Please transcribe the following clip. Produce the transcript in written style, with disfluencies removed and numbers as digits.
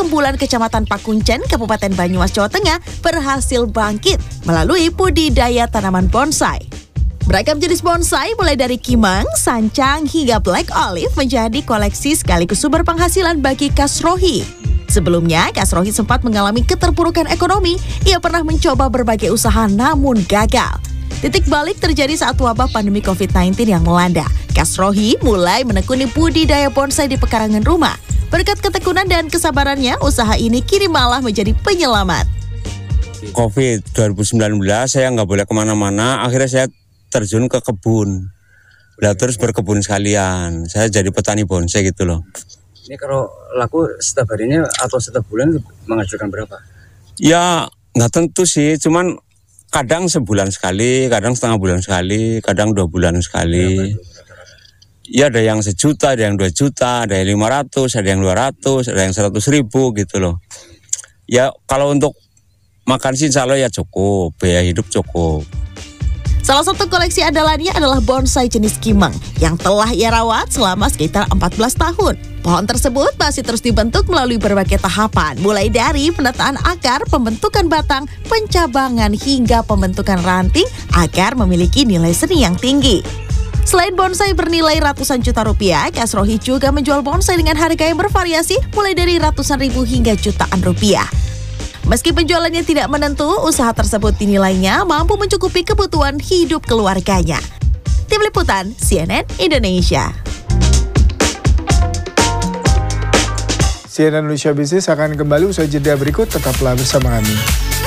rembulan Kecamatan Pakuncen, Kabupaten Banyumas, Jawa Tengah berhasil bangkit melalui budidaya tanaman bonsai. Beragam jenis bonsai mulai dari kimang, sancang, hingga black olive menjadi koleksi sekaligus sumber penghasilan bagi Kasrohi. Sebelumnya, Kasrohi sempat mengalami keterpurukan ekonomi. Ia pernah mencoba berbagai usaha namun gagal. Titik balik terjadi saat wabah pandemi COVID-19 yang melanda. Kasrohi mulai menekuni budidaya bonsai di pekarangan rumah. Berkat ketekunan dan kesabarannya, usaha ini kini malah menjadi penyelamat. COVID 2019 saya nggak boleh kemana-mana, akhirnya saya terjun ke kebun. Terus berkebun sekalian. Saya jadi petani bonsai gitu loh. Ini kalau laku setiap harinya atau setiap bulan menghasilkan berapa? Ya nggak tentu sih, cuman kadang sebulan sekali, kadang setengah bulan sekali, kadang 2 bulan sekali. Ya ada yang 1 juta, ada yang 2 juta, ada yang 500, ada yang 200, ada yang 100.000 gitu loh. Ya kalau untuk makan sih insya Allah ya cukup, biaya hidup cukup. Salah satu koleksi andalannya adalah bonsai jenis kimang yang telah ia rawat selama sekitar 14 tahun. Pohon tersebut masih terus dibentuk melalui berbagai tahapan, mulai dari penataan akar, pembentukan batang, pencabangan, hingga pembentukan ranting agar memiliki nilai seni yang tinggi. Selain bonsai bernilai ratusan juta rupiah, Kasrohi juga menjual bonsai dengan harga yang bervariasi mulai dari ratusan ribu hingga jutaan rupiah. Meski penjualannya tidak menentu, usaha tersebut dinilainya mampu mencukupi kebutuhan hidup keluarganya. Tim Liputan CNN Indonesia. CNN Indonesia Bisnis akan kembali usai jeda berikut, tetaplah bersama kami.